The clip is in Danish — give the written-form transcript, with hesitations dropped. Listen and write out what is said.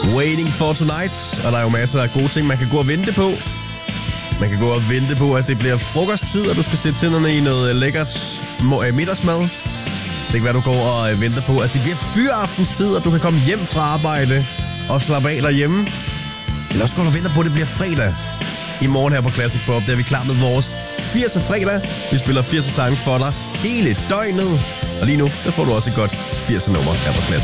Waiting for Tonight. Og der er jo masser af gode ting, man kan gå og vente på. Man kan gå og vente på, at det bliver frokosttid, og du skal sætte tænderne i noget lækkert middagsmad. Det kan være, du går og venter på, at det bliver fyraftenstid, og du kan komme hjem fra arbejde og slappe af derhjemme. Eller også går du og venter på, at det bliver fredag i morgen her på Classic Pop. Der er vi klar med vores 80'er fredag. Vi spiller 80'er sange for dig hele døgnet. Og lige nu, der får du også et godt 80'er nummer her på Classic